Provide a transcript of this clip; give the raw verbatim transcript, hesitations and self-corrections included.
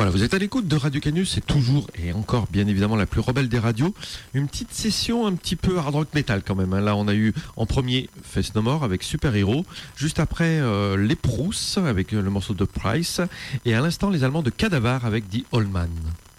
Voilà, vous êtes à l'écoute de Radio Canus, c'est toujours et encore bien évidemment la plus rebelle des radios. Une petite session un petit peu hard rock metal quand même. Hein. Là, on a eu en premier Face No More avec Super Hero, juste après euh, Les Prousses avec euh, le morceau de Price, et à l'instant les Allemands de Cadavar avec The Old Man.